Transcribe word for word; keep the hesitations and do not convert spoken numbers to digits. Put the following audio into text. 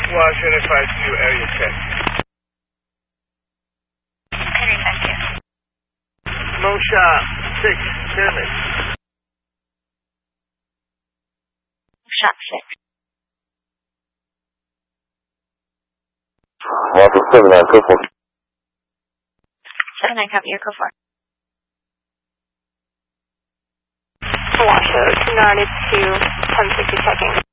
Washington five two, area check. Area check, yes. Mosha six, pyramid. Shot six. Marker seven nine, go for it. seven nine, copy, go for it. Washoe, two ninety-two, ten sixty checking.